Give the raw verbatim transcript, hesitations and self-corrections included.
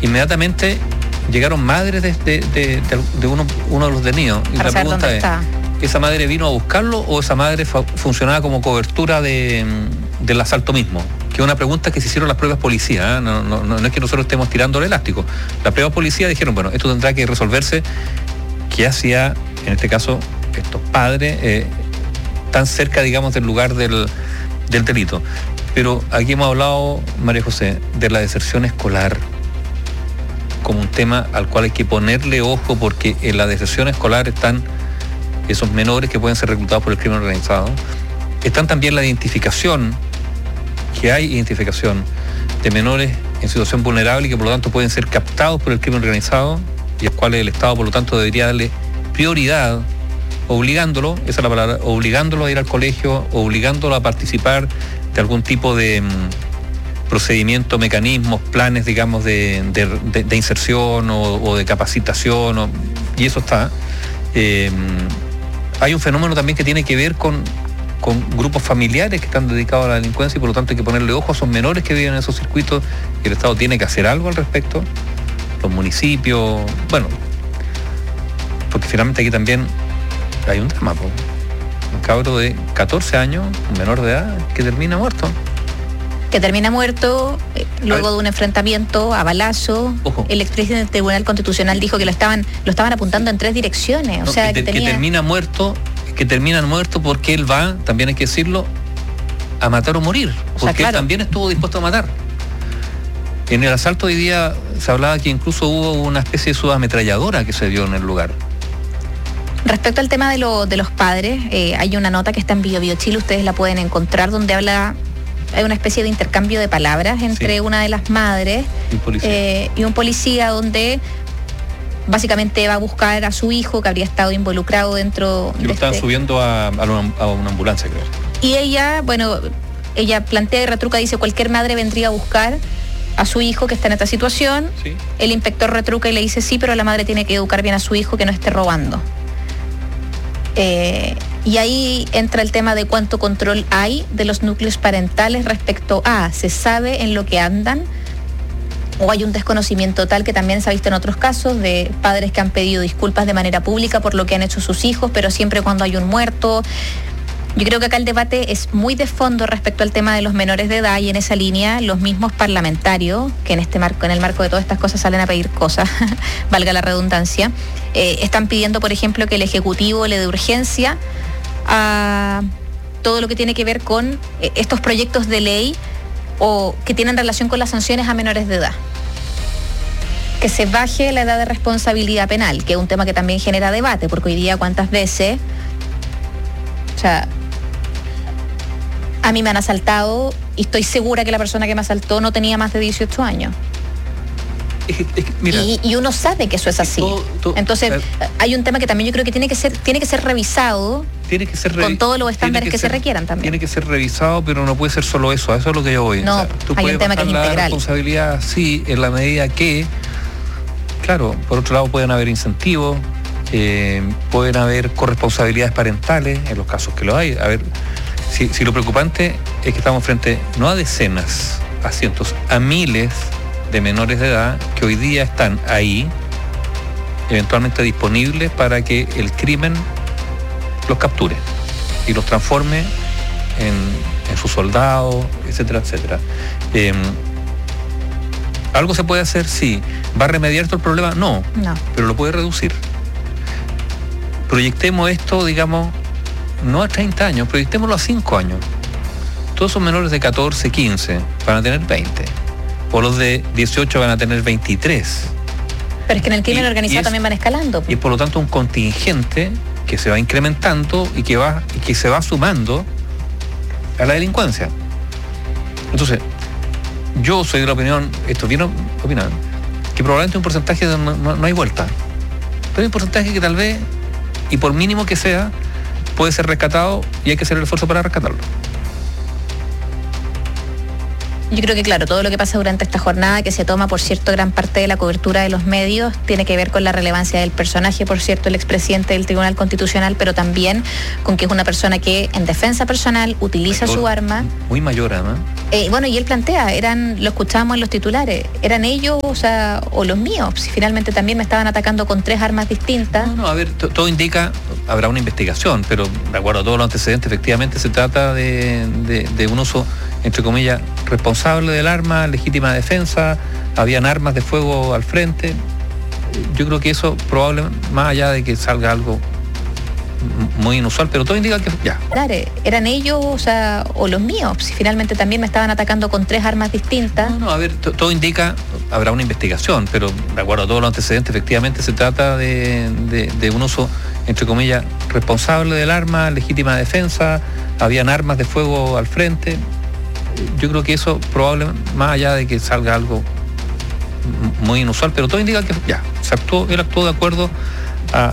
inmediatamente llegaron madres de, de, de, de, de uno, uno de los detenidos. Y para la saber pregunta dónde es, está. ¿esa madre vino a buscarlo o esa madre fa- funcionaba como cobertura de, del asalto mismo? Que es una pregunta que se hicieron las propias policías, ¿eh? no, no, no, no es que nosotros estemos tirando el elástico. Las propias policías dijeron, bueno, esto tendrá que resolverse. ¿Qué hacía, en este caso, estos padres eh, tan cerca, digamos, del lugar del, del delito? Pero aquí hemos hablado, María José, de la deserción escolar como un tema al cual hay que ponerle ojo, porque en la deserción escolar están esos menores que pueden ser reclutados por el crimen organizado. Están también la identificación, que hay identificación de menores en situación vulnerable y que por lo tanto pueden ser captados por el crimen organizado y a los cuales el Estado por lo tanto debería darle prioridad, obligándolo, esa es la palabra, obligándolo a ir al colegio, obligándolo a participar de algún tipo de mm, procedimiento, mecanismos, planes, digamos, de, de, de, de inserción o, o de capacitación, o, y eso está. Eh, hay un fenómeno también que tiene que ver con, con grupos familiares que están dedicados a la delincuencia y por lo tanto hay que ponerle ojo a esos menores que viven en esos circuitos y el Estado tiene que hacer algo al respecto. Los municipios, bueno, porque finalmente aquí también hay un drama, po. Un cabro de catorce años, un menor de edad, que termina muerto. Que termina muerto eh, luego de un enfrentamiento a balazo. Ojo. El expresidente del Tribunal Constitucional dijo que lo estaban lo estaban apuntando en tres direcciones. O No, sea, que, que, te- tenía... que termina muerto, que termina muerto porque él va, también hay que decirlo, a matar o morir. Porque sea, claro. él también estuvo dispuesto a matar. En el asalto hoy día se hablaba que incluso hubo una especie de subametralladora que se vio en el lugar. Respecto al tema de, lo, de los padres, eh, hay una nota que está en Bio Bio Chile, ustedes la pueden encontrar, donde habla, hay una especie de intercambio de palabras entre Sí. una de las madres Un policía. eh, y un policía, donde básicamente va a buscar a su hijo que habría estado involucrado dentro que de lo estaban este... subiendo a, a, una, a una ambulancia, creo. Y ella, bueno, ella plantea y retruca, dice, cualquier madre vendría a buscar a su hijo que está en esta situación. Sí. El inspector retruca y le dice, sí, pero la madre tiene que educar bien a su hijo, que no esté robando. Eh, y ahí entra el tema de cuánto control hay de los núcleos parentales respecto a, ¿se sabe en lo que andan? O hay un desconocimiento tal que también se ha visto en otros casos de padres que han pedido disculpas de manera pública por lo que han hecho sus hijos, pero siempre cuando hay un muerto. Yo creo que acá el debate es muy de fondo respecto al tema de los menores de edad, y en esa línea los mismos parlamentarios, que en este marco, en el marco de todas estas cosas salen a pedir cosas, valga la redundancia, eh, están pidiendo, por ejemplo, que el Ejecutivo le dé urgencia a todo lo que tiene que ver con eh, estos proyectos de ley o que tienen relación con las sanciones a menores de edad. Que se baje la edad de responsabilidad penal, que es un tema que también genera debate, porque hoy día cuántas veces, o sea, a mí me han asaltado y estoy segura que la persona que me asaltó no tenía más de dieciocho años. Es que, es que, mira, Y, y uno sabe que eso es así. todo- todo- Entonces, eh, hay un tema que también yo creo que tiene que ser, tiene que ser revisado tiene que ser con revi- todos los estándares tiene que se ser- requieran también. Tiene que ser revisado, pero no puede ser solo eso, a eso es lo que yo voy. No, tú hay un puedes tema que es bajar la integral. responsabilidad, sí, en la medida que, claro, por otro lado pueden haber incentivos, eh, pueden haber corresponsabilidades parentales, en los casos que lo hay. A ver, si, si lo preocupante es que estamos frente no a decenas, a cientos, a miles de menores de edad que hoy día están ahí, eventualmente disponibles para que el crimen los capture y los transforme en, en sus soldados, etcétera, etcétera. Eh, ¿Algo se puede hacer? Sí. ¿Va a remediar todo el problema? No, No. pero lo puede reducir. Proyectemos esto, digamos, no a treinta años, proyectémoslo a cinco años. Todos esos menores de catorce, quince van a tener veinte. O los de dieciocho van a tener veintitrés. Pero es que en el crimen Y- organizado y es- también van escalando. Y es por lo tanto un contingente que se va incrementando y que va y que se va sumando a la delincuencia. Entonces, yo soy de la opinión, esto viene opinar, que probablemente un porcentaje de no, no- no hay vuelta. Pero hay un porcentaje que tal vez, y por mínimo que sea, puede ser rescatado y hay que hacer el esfuerzo para rescatarlo. Yo creo que, claro, todo lo que pasa durante esta jornada, que se toma, por cierto, gran parte de la cobertura de los medios, tiene que ver con la relevancia del personaje, por cierto, el expresidente del Tribunal Constitucional, pero también con que es una persona que, en defensa personal, utiliza Mayor, su arma. Muy mayor, además. Eh, bueno, y él plantea, eran, lo escuchábamos en los titulares, eran ellos, o sea, o los míos, si finalmente también me estaban atacando con tres armas distintas. No, no, a ver, t- todo indica, habrá una investigación, pero de acuerdo a todos los antecedentes, efectivamente se trata de, de, de un uso, entre comillas, responsable del arma, legítima defensa, habían armas de fuego al frente. Yo creo que eso probablemente, más allá de que salga algo muy inusual, pero todo indica que ya. Claro, eran ellos, o sea, o los míos, si finalmente también me estaban atacando con tres armas distintas. No, no, a ver, t- todo indica, habrá una investigación, pero de acuerdo a todos los antecedentes, efectivamente se trata de, de, de un uso, entre comillas, responsable del arma, legítima defensa, habían armas de fuego al frente. Yo creo que eso probablemente, más allá de que salga algo muy inusual, pero todo indica que ya, se actuó, él actuó de acuerdo